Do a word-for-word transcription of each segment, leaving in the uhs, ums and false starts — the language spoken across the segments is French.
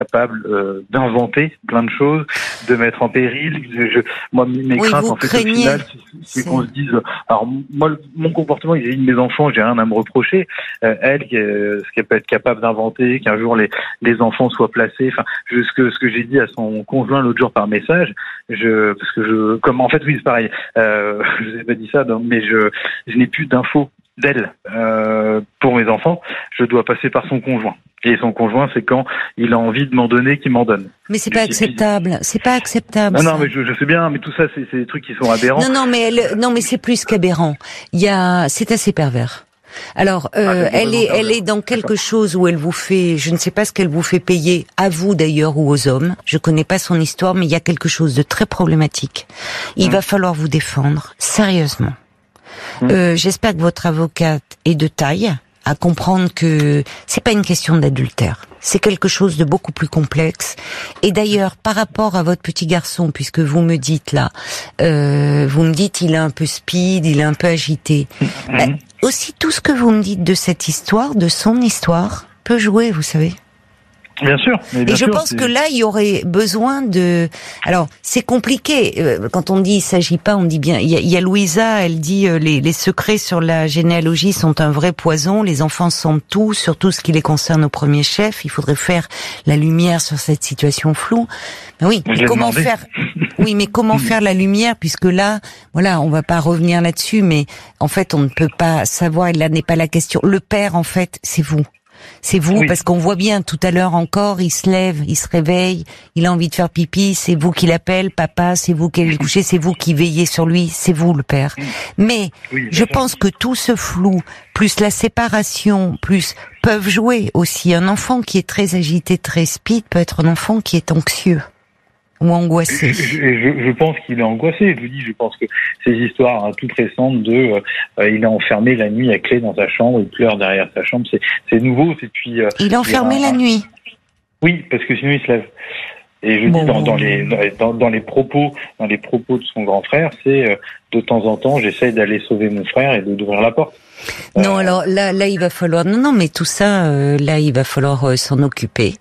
capable euh, d'inventer plein de choses, de mettre en péril. Je, je, moi, mes oui, craintes, en fait, craignez. au final, c'est, c'est qu'on se dise, alors moi, mon comportement vis-à-vis de mes enfants, j'ai rien à me reprocher. Euh, elle, euh, ce qu'elle peut être capable d'inventer, qu'un jour les les enfants soient placés. Enfin, je, ce que ce que j'ai dit à son conjoint l'autre jour par message, je parce que je, comme en fait, oui, c'est pareil. Euh, je vous ai pas dit ça, donc, mais je je n'ai plus d'infos d'elle euh, pour mes enfants. Je dois passer par son conjoint. Et son conjoint, c'est quand il a envie de m'en donner qu'il m'en donne. Mais c'est pas acceptable. C'est pas acceptable. Non, non, ça. mais je, je sais bien, mais tout ça, c'est, c'est des trucs qui sont aberrants. Non, non, mais elle, non, mais c'est plus qu'aberrant. Il y a, c'est assez pervers. Alors, euh, ah, elle est, elle est dans quelque chose où elle vous fait, je ne sais pas ce qu'elle vous fait payer, à vous d'ailleurs ou aux hommes. Je connais pas son histoire, mais il y a quelque chose de très problématique. Il mmh. va falloir vous défendre sérieusement. Mmh. Euh, j'espère que votre avocate est de taille à comprendre que c'est pas une question d'adultère. C'est quelque chose de beaucoup plus complexe. Et d'ailleurs, par rapport à votre petit garçon, puisque vous me dites là, euh, vous me dites il est un peu speed, il est un peu agité. Mmh. Bah, aussi, tout ce que vous me dites de cette histoire, de son histoire, peut jouer, vous savez. Bien sûr. Mais bien et je sûr, pense c'est... que là, il y aurait besoin de... Alors, c'est compliqué. Quand on dit il s'agit pas, on dit bien... Il y a, il y a Louisa, elle dit euh, les, les secrets sur la généalogie sont un vrai poison. Les enfants sentent tout, surtout ce qui les concerne au premier chef. Il faudrait faire la lumière sur cette situation floue. Mais oui, mais comment demandé. faire... Oui, mais comment faire la lumière, puisque là, voilà, on va pas revenir là-dessus, mais en fait, on ne peut pas savoir, et là n'est pas la question. Le père, en fait, c'est vous. C'est vous, oui. Parce qu'on voit bien tout à l'heure encore, il se lève, il se réveille, il a envie de faire pipi, c'est vous qui l'appelle, papa, c'est vous qui allez le coucher, c'est vous qui veillez sur lui, c'est vous le père. Mais oui, je pense que tout ce flou, plus la séparation, plus peuvent jouer aussi. Un enfant qui est très agité, très speed, peut être un enfant qui est anxieux. Ou angoissé. Je, je, je pense qu'il est angoissé. Je vous dis, je pense que ces histoires hein, toutes récentes de, euh, il est enfermé la nuit à clé dans sa chambre, il pleure derrière sa chambre, c'est, c'est nouveau. C'est puis. Euh, il est enfermé un, la nuit. Oui, parce que sinon il se lève. Et je bon, dis dans, dans les dans, dans les propos dans les propos de son grand frère, c'est euh, de temps en temps j'essaye d'aller sauver mon frère et de d'ouvrir la porte. Non, alors là, là, il va falloir. Non, non, mais tout ça, euh, là, il va falloir euh, s'en occuper.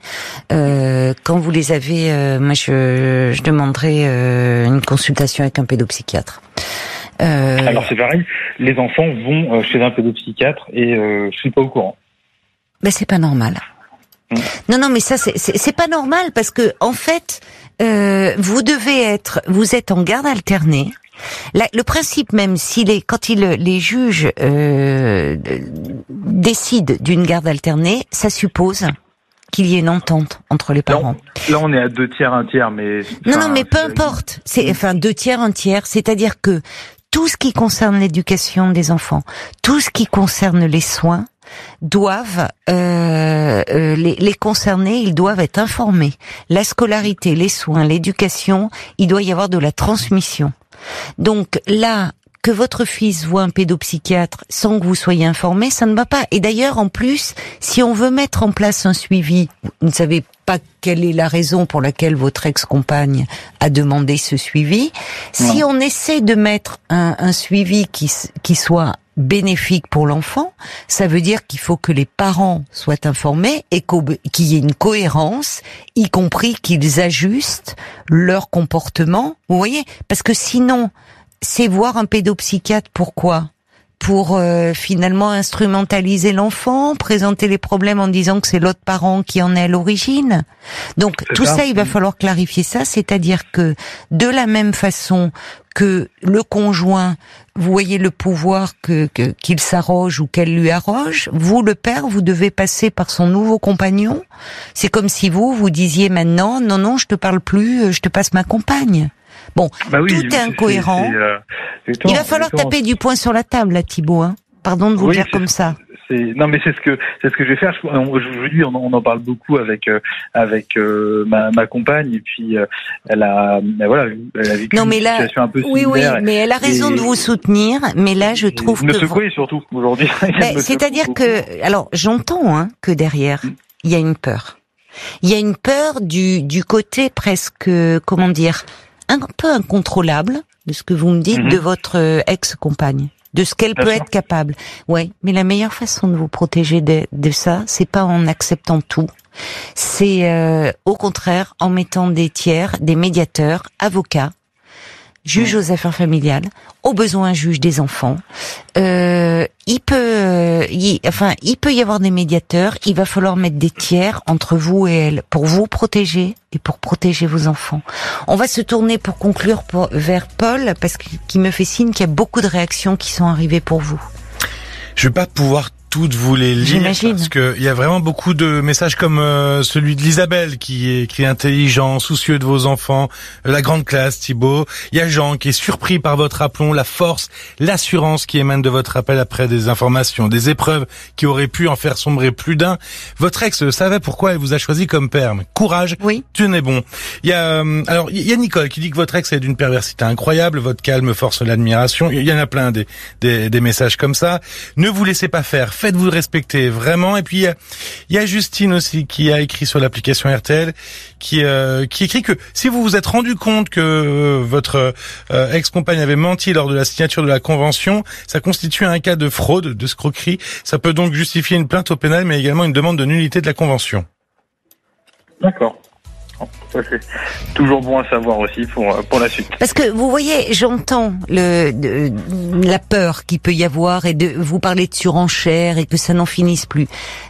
Euh, quand vous les avez, euh, moi, je, je demanderai euh, une consultation avec un pédopsychiatre. Euh... Alors c'est pareil, les enfants vont euh, chez un pédopsychiatre et euh, je suis pas au courant. Ben c'est pas normal. Mmh. Non, non, mais ça, c'est, c'est, c'est pas normal parce que en fait, euh, vous devez être, vous êtes en garde alternée. La, le principe même, s'il est, quand il, les juges euh, décident d'une garde alternée, ça suppose qu'il y ait une entente entre les parents. Là, là on est à deux tiers, un tiers, mais... Non, non, mais peu importe. C'est, enfin, deux tiers, un tiers. C'est-à-dire que tout ce qui concerne l'éducation des enfants, tout ce qui concerne les soins, doivent euh, euh, les, les concernés, ils doivent être informés. La scolarité, les soins, l'éducation, il doit y avoir de la transmission. Donc là, que votre fils voit un pédopsychiatre sans que vous soyez informé, ça ne va pas. Et d'ailleurs, en plus, si on veut mettre en place un suivi, vous ne savez pas quelle est la raison pour laquelle votre ex-compagne a demandé ce suivi. Non. Si on essaie de mettre un, un suivi qui, qui soit bénéfique pour l'enfant, ça veut dire qu'il faut que les parents soient informés et qu'il y ait une cohérence, y compris qu'ils ajustent leur comportement. Vous voyez ? Parce que sinon, c'est voir un pédopsychiatre, pourquoi ? Pour euh, finalement instrumentaliser l'enfant, présenter les problèmes en disant que c'est l'autre parent qui en est à l'origine. Donc c'est tout ça, ça, il va falloir clarifier ça, c'est-à-dire que de la même façon que le conjoint, vous voyez le pouvoir que, que qu'il s'arroge ou qu'elle lui arroge, vous le père, vous devez passer par son nouveau compagnon. C'est comme si vous vous disiez maintenant non non, je te parle plus, je te passe ma compagne. Bon, bah oui, tout est incohérent. C'est, c'est, euh, c'est temps, Il va falloir taper du poing sur la table, là, Thibaut. Hein. Pardon de vous oui, le dire comme ça. C'est, non, mais c'est ce que c'est ce que je vais faire. Je, je vous dis, on, on en parle beaucoup avec euh, avec euh, ma, ma compagne et puis euh, elle a ben voilà, elle a vécu non, mais une là, situation un peu oui, similaire. Oui, mais elle a raison et, de vous soutenir. Mais là, je trouve me que secouer vous... surtout aujourd'hui. Ben, c'est-à-dire beaucoup. que, alors, j'entends hein, que derrière, il y a une peur. Il y a une peur du du côté presque, comment dire, un peu incontrôlable de ce que vous me dites mm-hmm. de votre ex-compagne. de ce qu'elle Bien peut sûr. être capable. Ouais, mais la meilleure façon de vous protéger de, de ça, c'est pas en acceptant tout. C'est euh, au contraire en mettant des tiers, des médiateurs, avocats, juge aux affaires familiales, au besoin juge des enfants. Euh, il peut, euh, il, enfin, il peut y avoir des médiateurs. Il va falloir mettre des tiers entre vous et elle pour vous protéger et pour protéger vos enfants. On va se tourner pour conclure pour, vers Paul parce qu'il me fait signe qu'il y a beaucoup de réactions qui sont arrivées pour vous. Je vais pas pouvoir toutes vous les lire. J'imagine. Parce que il y a vraiment beaucoup de messages comme euh, celui de l'Isabelle qui est écrit intelligent, soucieux de vos enfants, euh, la grande classe Thibaut. Il y a Jean qui est surpris par votre aplomb, la force, l'assurance qui émane de votre appel après des informations, des épreuves qui auraient pu en faire sombrer plus d'un. Votre ex savait pourquoi elle vous a choisi comme père. Courage, Oui. tenez bon. Il y a euh, alors il y a Nicole qui dit que votre ex est d'une perversité incroyable, votre calme force l'admiration. Il y en a plein des des, des messages comme ça. Ne vous laissez pas faire. Faites-vous respecter, vraiment. Et puis, il y a, il y a Justine aussi qui a écrit sur l'application R T L, qui, euh, qui écrit que si vous vous êtes rendu compte que euh, votre euh, ex-compagne avait menti lors de la signature de la convention, ça constitue un cas de fraude, de escroquerie. Ça peut donc justifier une plainte au pénal, mais également une demande de nullité de la convention. D'accord. Ça, c'est toujours bon à savoir aussi pour pour la suite. Parce que vous voyez, j'entends le de, la peur qu'il peut y avoir et de vous parler de surenchère et que ça n'en finisse plus.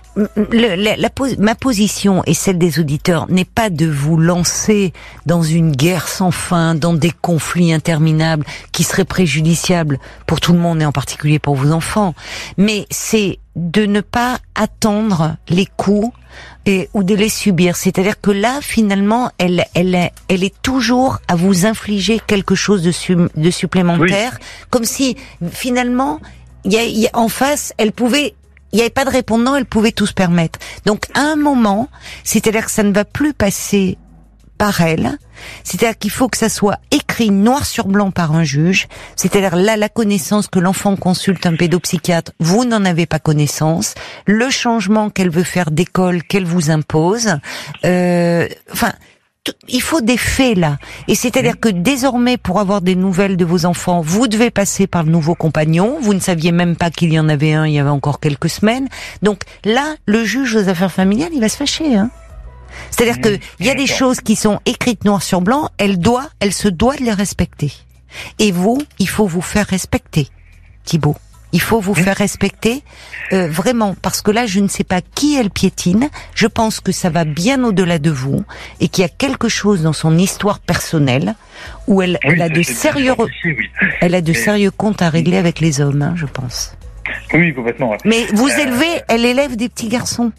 Le, la, la, ma position et celle des auditeurs n'est pas de vous lancer dans une guerre sans fin, dans des conflits interminables qui seraient préjudiciables pour tout le monde et en particulier pour vos enfants, mais c'est de ne pas attendre les coups et ou de les subir. C'est-à-dire que là, finalement, elle, elle, elle est toujours à vous infliger quelque chose de, su, de supplémentaire, oui. Comme si finalement, il y a, y a, en face, elle pouvait. Il n'y avait pas de répondant, elle pouvait tout se permettre. Donc, à un moment, c'est-à-dire que ça ne va plus passer par elle, c'est-à-dire qu'il faut que ça soit écrit noir sur blanc par un juge, c'est-à-dire là, la connaissance que l'enfant consulte un pédopsychiatre, vous n'en avez pas connaissance, le changement qu'elle veut faire d'école, qu'elle vous impose, euh, enfin... il faut des faits là, et c'est-à-dire que désormais pour avoir des nouvelles de vos enfants, vous devez passer par le nouveau compagnon, vous ne saviez même pas qu'il y en avait un il y avait encore quelques semaines, donc là le juge aux affaires familiales il va se fâcher, hein. C'est-à-dire mmh, que il y a des choses qui sont écrites noir sur blanc, elle doit, elle se doit de les respecter, et vous, il faut vous faire respecter, Thibaut. Il faut vous faire respecter, euh, vraiment, parce que là, je ne sais pas qui elle piétine. Je pense que ça va bien au-delà de vous et qu'il y a quelque chose dans son histoire personnelle où elle, oui, elle a de sérieux, ici, oui. elle a de Mais... sérieux comptes à régler avec les hommes, hein, je pense. Oui, complètement. Ouais. Mais vous euh... élevez, elle élève des petits garçons.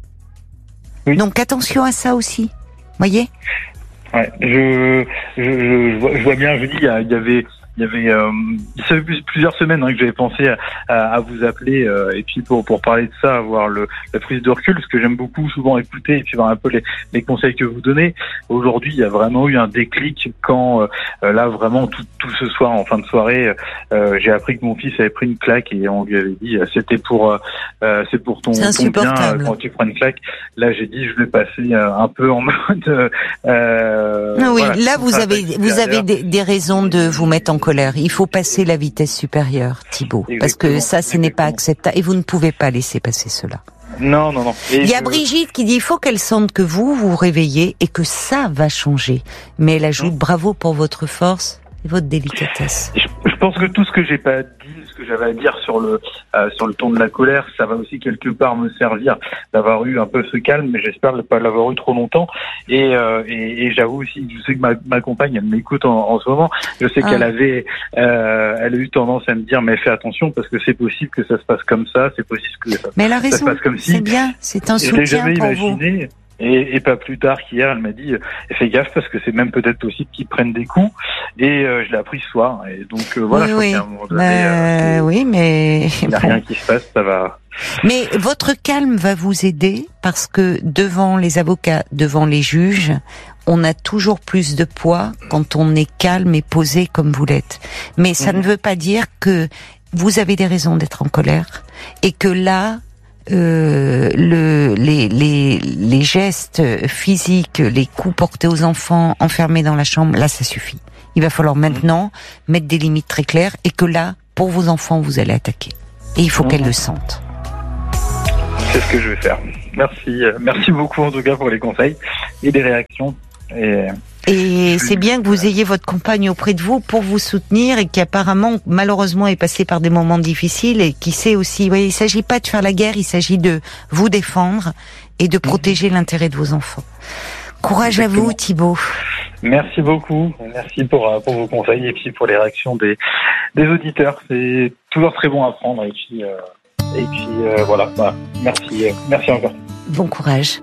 Oui. Donc attention à ça aussi. Voyez. Ouais, je, je, je, je, vois, je vois bien. Je dis, il y avait. Il y avait, euh, ça fait plusieurs semaines hein, que j'avais pensé à, à, à vous appeler euh, et puis pour pour parler de ça, avoir le, la prise de recul, parce que j'aime beaucoup souvent écouter et puis voir un peu les, les conseils que vous donnez. Aujourd'hui, il y a vraiment eu un déclic quand euh, là vraiment tout, tout ce soir en fin de soirée, euh, j'ai appris que mon fils avait pris une claque et on lui avait dit c'était pour euh, c'est pour ton, ton bien quand tu prends une claque. Là, j'ai dit je vais passer un peu en mode. Euh, non, oui, voilà, là vous avez vous avez des, des raisons de vous mettre en colère. Il faut passer la vitesse supérieure, Thibaut, exactement, parce que ça, ce n'est pas acceptable et vous ne pouvez pas laisser passer cela. Non, non, non. Et il y a je... Brigitte qui dit il faut qu'elle sente que vous vous réveillez et que ça va changer. Mais elle ajoute bravo pour votre force et votre délicatesse. Je, je pense que tout ce que j'ai pas dit, ce que j'avais à dire sur le euh, sur le ton de la colère, ça va aussi quelque part me servir d'avoir eu un peu ce calme, mais j'espère ne pas l'avoir eu trop longtemps. Et, euh, et, et j'avoue aussi, je sais que ma, ma compagne, elle m'écoute en, en ce moment. Je sais ah. qu'elle avait, euh, elle a eu tendance à me dire, mais fais attention parce que c'est possible que ça se passe comme ça, c'est possible que ça, mais elle a ça raison. se passe comme si. C'est bien, c'est un soutien pour jamais imaginé. vous. Et, et pas plus tard qu'hier, elle m'a dit fais gaffe parce que c'est même peut-être possible qu'ils prennent des coups. Et euh, je l'ai appris ce soir. Et donc euh, voilà, oui, je crois oui. qu'à un moment donné, euh, euh, oui, mais il n'y a bon. rien qui se passe, ça va. Mais votre calme va vous aider parce que devant les avocats, devant les juges, on a toujours plus de poids quand on est calme et posé comme vous l'êtes. Mais ça mmh. ne veut pas dire que vous avez des raisons d'être en colère et que là. Euh, le, les, les, les gestes physiques, les coups portés aux enfants enfermés dans la chambre, là ça suffit. Il va falloir maintenant mettre des limites très claires et que là, pour vos enfants, vous allez attaquer. Et il faut mmh. qu'elles le sentent. C'est ce que je vais faire. Merci, merci beaucoup en tout cas pour les conseils et les réactions. Et, et c'est bien que vous ayez votre compagne auprès de vous pour vous soutenir et qui apparemment, malheureusement, est passée par des moments difficiles et qui sait aussi, vous voyez, il ne s'agit pas de faire la guerre, il s'agit de vous défendre et de protéger mmh. l'intérêt de vos enfants. Courage Exactement. à vous, Thibaut. Merci beaucoup. Merci pour, pour vos conseils et puis pour les réactions des, des auditeurs. C'est toujours très bon à prendre et puis, euh, et puis euh, voilà. Bah, merci, merci encore. Bon courage.